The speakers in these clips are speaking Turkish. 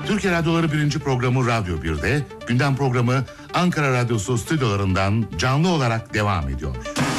Türkiye Radyoları 1. programı Radyo 1'de, gündem programı Ankara Radyosu stüdyolarından canlı olarak devam ediyor.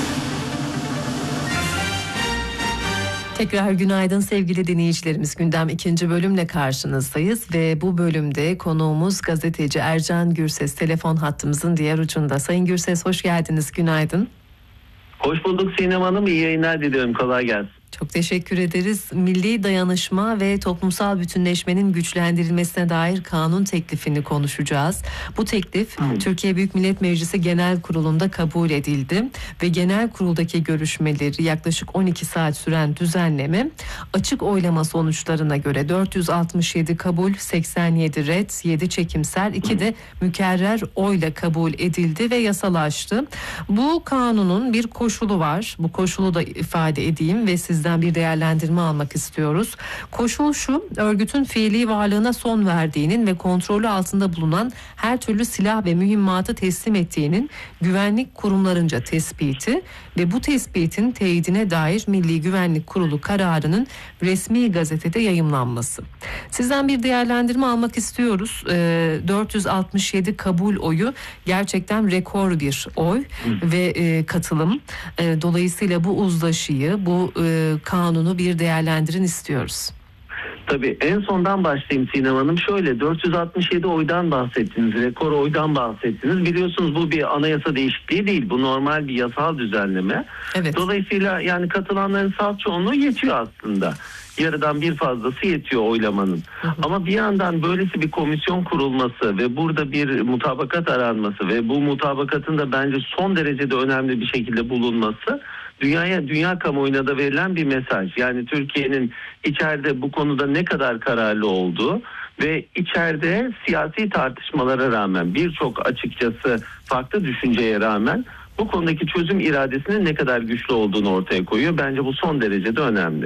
Tekrar günaydın sevgili dinleyicilerimiz. Gündem 2. bölümle karşınızdayız ve bu bölümde konuğumuz gazeteci Ercan Gürses telefon hattımızın diğer ucunda. Sayın Gürses, hoş geldiniz, günaydın. Hoş bulduk Sinem Hanım, iyi yayınlar diliyorum, kolay gelsin. Çok teşekkür ederiz. Milli dayanışma ve toplumsal bütünleşmenin güçlendirilmesine dair kanun teklifini konuşacağız. Bu teklif Türkiye Büyük Millet Meclisi Genel Kurulu'nda kabul edildi ve genel kuruldaki görüşmeleri yaklaşık 12 saat süren düzenleme açık oylama sonuçlarına göre 467 kabul, 87 red, 7 çekimser, 2 de mükerrer oyla kabul edildi ve yasalaştı. Bu kanunun bir koşulu var. Bu koşulu da ifade edeyim ve sizden bir değerlendirme almak istiyoruz. Koşul şu: örgütün fiili varlığına son verdiğinin ve kontrolü altında bulunan her türlü silah ve mühimmatı teslim ettiğinin güvenlik kurumlarınca tespiti ve bu tespitin teyidine dair Milli Güvenlik Kurulu kararının resmi gazetede yayımlanması. Sizden bir değerlendirme almak istiyoruz. 467 kabul oyu gerçekten rekor bir oy ve katılım. Dolayısıyla bu uzlaşıyı, bu kanunu bir değerlendirin istiyoruz. Tabii en sondan başlayayım Sinem Hanım. Şöyle, 467 oydan bahsettiniz, rekor oydan bahsettiniz. Biliyorsunuz bu bir anayasa değişikliği değil, bu normal bir yasal düzenleme. Evet. Dolayısıyla yani katılanların salt çoğunluğu yetiyor aslında. Yarıdan bir fazlası yetiyor oylamanın. Ama bir yandan böylesi bir komisyon kurulması ve burada bir mutabakat aranması ve bu mutabakatın da bence son derecede önemli bir şekilde bulunması dünya kamuoyuna da verilen bir mesaj. Yani Türkiye'nin içeride bu konuda ne kadar kararlı olduğu ve içeride siyasi tartışmalara rağmen, birçok açıkçası farklı düşünceye rağmen bu konudaki çözüm iradesinin ne kadar güçlü olduğunu ortaya koyuyor. Bence bu son derecede önemli.